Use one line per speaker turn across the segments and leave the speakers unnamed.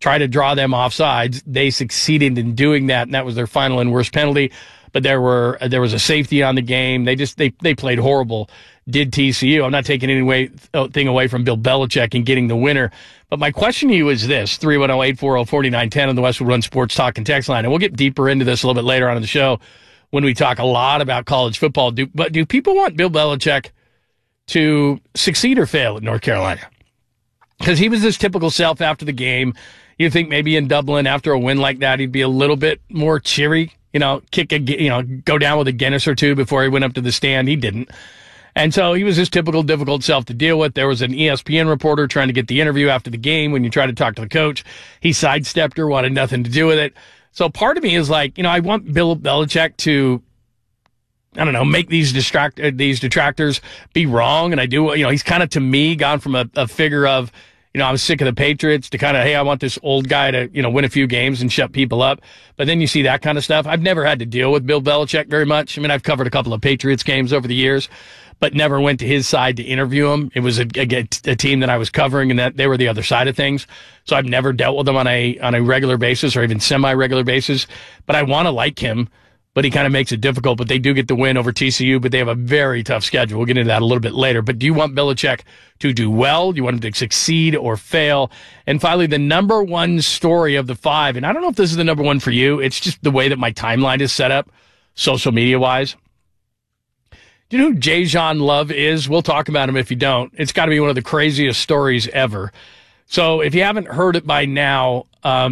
try to draw them off sides. They succeeded in doing that, and that was their final and worst penalty. But there was a safety on the game. They played horrible. Did TCU. I'm not taking anything away from Bill Belichick and getting the winner. But my question to you is this, 310-840-4910 on the Westwood One Sports Talk and Text line. And we'll get deeper into this a little bit later on in the show when we talk a lot about college football. But do people want Bill Belichick to succeed or fail at North Carolina? Because he was his typical self after the game. You think maybe in Dublin after a win like that, he'd be a little bit more cheery, go down with a Guinness or two before he went up to the stand. He didn't. And so he was his typical difficult self to deal with. There was an ESPN reporter trying to get the interview after the game. When you try to talk to the coach, he sidestepped her, wanted nothing to do with it. So part of me is like, I want Bill Belichick to, make these detractors be wrong. And I do, he's kind of, to me, gone from a figure of, I was sick of the Patriots to kind of, hey, I want this old guy to, win a few games and shut people up. But then you see that kind of stuff. I've never had to deal with Bill Belichick very much. I mean, I've covered a couple of Patriots games over the years, but never went to his side to interview him. It was a team that I was covering, and that they were the other side of things. So I've never dealt with him on a regular basis or even semi-regular basis. But I want to like him, but he kind of makes it difficult. But they do get the win over TCU, but they have a very tough schedule. We'll get into that a little bit later. But do you want Belichick to do well? Do you want him to succeed or fail? And finally, the number one story of the five, and I don't know if this is the number one for you. It's just the way that my timeline is set up, social media-wise. Do you know who J-John Love is? We'll talk about him if you don't. It's got to be one of the craziest stories ever. So if you haven't heard it by now,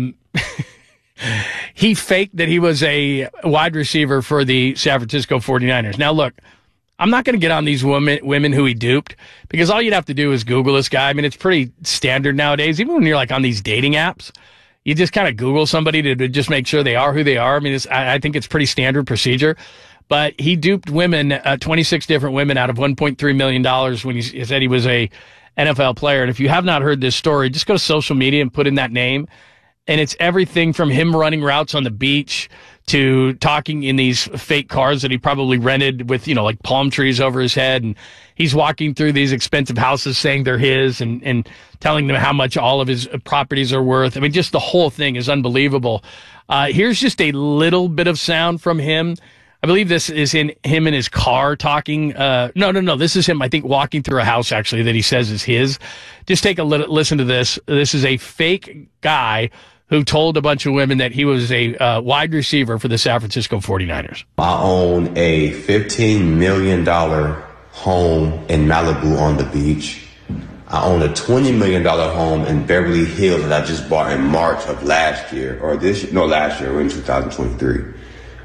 he faked that he was a wide receiver for the San Francisco 49ers. Now, look, I'm not going to get on these women who he duped, because all you'd have to do is Google this guy. I mean, it's pretty standard nowadays. Even when you're like on these dating apps, you just kind of Google somebody to just make sure they are who they are. I mean, I think it's pretty standard procedure. But he duped women, 26 different women, out of $1.3 million when he said he was a NFL player. And if you have not heard this story, just go to social media and put in that name. And it's everything from him running routes on the beach to talking in these fake cars that he probably rented with, like palm trees over his head. And he's walking through these expensive houses saying they're his and telling them how much all of his properties are worth. I mean, just the whole thing is unbelievable. Here's just a little bit of sound from him. I believe this is him in his car talking. No. This is him, I think, walking through a house, actually, that he says is his. Just take a listen to this. This is a fake guy who told a bunch of women that he was a wide receiver for the San Francisco 49ers.
I own a $15 million home in Malibu on the beach. I own a $20 million home in Beverly Hills that I just bought in March of last year. Last year, we're in 2023.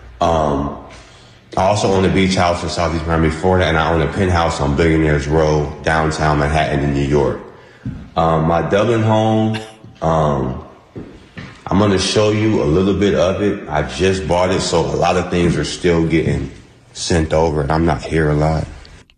I also own a beach house in Southeast Miami, Florida, and I own a penthouse on Billionaires Row, downtown Manhattan in New York. My Dublin home, I'm going to show you a little bit of it. I just bought it, so a lot of things are still getting sent over, and I'm not here a lot.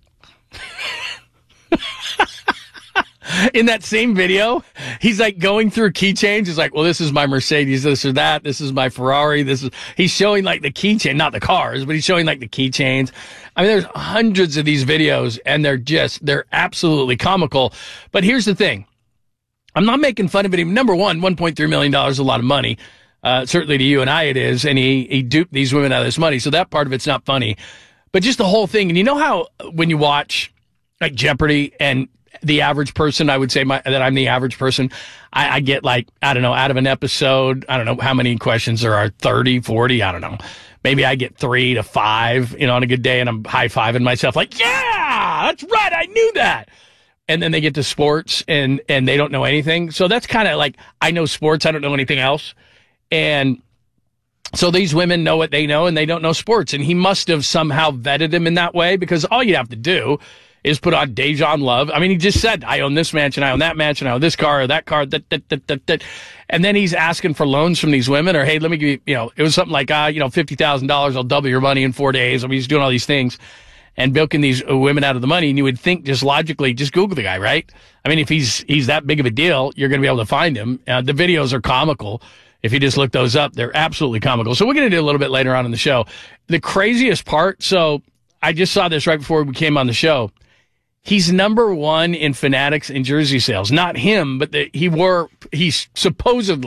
In that same video, he's like going through keychains. He's like, well, this is my Mercedes, this or that. This is my Ferrari. He's showing like the keychain, not the cars, but he's showing like the keychains. I mean, there's hundreds of these videos, and they're absolutely comical. But here's the thing. I'm not making fun of it. Number one, $1.3 million is a lot of money. Certainly to you and I it is. And he duped these women out of this money. So that part of it's not funny. But just the whole thing. And you know how when you watch like Jeopardy and the average person, I would say that I'm the average person. I get like, I don't know, out of an episode, I don't know how many questions there are, 30, 40, I don't know. Maybe I get 3 to 5, on a good day, and I'm high-fiving myself like, yeah, that's right, I knew that. And then they get to sports and they don't know anything. So that's kind of like, I know sports, I don't know anything else. And so these women know what they know and they don't know sports. And he must have somehow vetted them in that way, because all you have to do is put on J-John Love. I mean, he just said, I own this mansion, I own that mansion, I own this car or that car, that. And then he's asking for loans from these women, or, hey, let me give you, it was something like, $50,000, I'll double your money in 4 days. I mean, he's doing all these things and bilking these women out of the money. And you would think just logically, just Google the guy, right? I mean, if he's that big of a deal, you're going to be able to find him. The videos are comical. If you just look those up, they're absolutely comical. So we're going to do a little bit later on in the show. The craziest part, so I just saw this right before we came on the show. He's number one in Fanatics and jersey sales. Not him, but he's supposedly